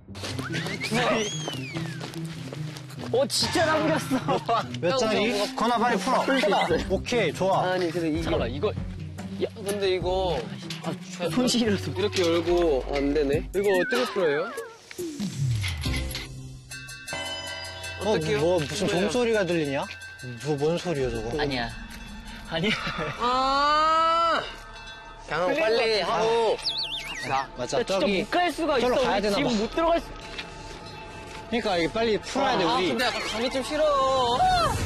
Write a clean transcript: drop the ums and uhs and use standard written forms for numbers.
진짜 남겼어. 몇 장이? 건아 빨리 풀어. 오케이, 좋아. 아니, 근데 이게. 잠깐만, 이거. 야, 근데 이거. 손실이라서. 이렇게 열고 안 되네. 이거 어떻게 풀어요? 어떡해요? 뭐 무슨 종소리가 들리냐? 뭔 소리야 저거? 아니야. 아니야. 그냥 빨리 하고 갑시다. 맞아, 진짜 저기. 못 갈 수가 저기로 있어. 가야 우리 되나 지금 봐. 못 들어갈 수. 그러니까 이게 빨리 풀어야 돼, 우리. 근데 약간 감이 좀 싫어.